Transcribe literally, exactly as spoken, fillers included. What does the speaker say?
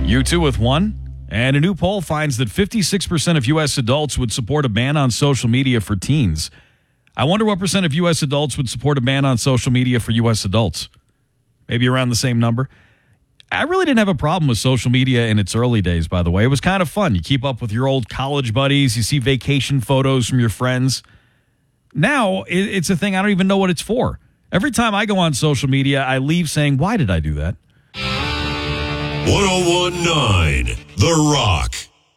You two with one. And a new poll finds that fifty-six percent of U S adults would support a ban on social media for teens. I wonder what percent of U S adults would support a ban on social media for U S adults. Maybe around the same number. I really didn't have a problem with social media in its early days, by the way. It was kind of fun. You keep up with your old college buddies. You see vacation photos from your friends. Now, it's a thing I don't even know what it's for. Every time I go on social media, I leave saying, why did I do that? one oh one point nine The Rock.